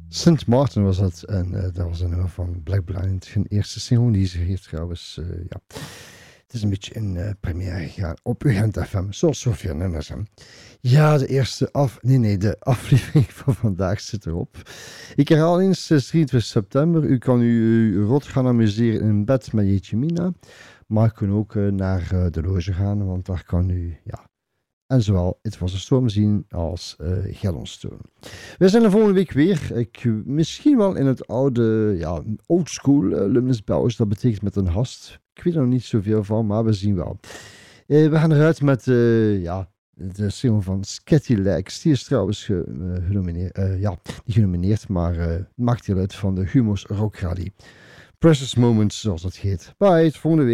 St. Martin was dat. En dat was een nummer van Black Blind. Hun eerste single die ze heeft trouwens. Ja. Het is een beetje in première gegaan op UGent FM. Zoals zoveel nummers. Hè. Ja, de aflevering van vandaag zit erop. Ik herhaal eens 23 september. U kan u rot gaan amuseren in bed met Jeetje Mina. Maar u kunt ook naar de loge gaan. Want daar kan u... Ja, en zowel Het Was een Storm zien als Gelonstoon. We zijn er volgende week weer. Misschien wel in het oude, ja, oldschool Lumnes Belgisch. Dat betekent met een hast. Ik weet er nog niet zoveel van, maar we zien wel. We gaan eruit met de single van Sketty Legs. Die is trouwens genomineerd. Niet genomineerd, maar maakt deel uit van de Humo's Rock Rally. Precious Moments, zoals dat heet. Bye, tot volgende week.